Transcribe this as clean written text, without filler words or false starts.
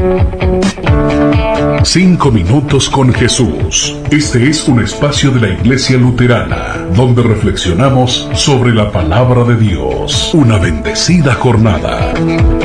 Cinco minutos con Jesús. Este es un espacio de la Iglesia Luterana, donde reflexionamos sobre la palabra de Dios. Una bendecida jornada.